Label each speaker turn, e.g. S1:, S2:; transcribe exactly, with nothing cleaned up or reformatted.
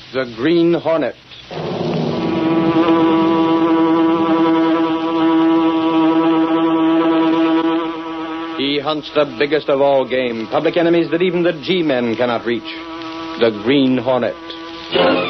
S1: The Green Hornet. He hunts the biggest of all game, public enemies that even the G-men cannot reach. The Green Hornet.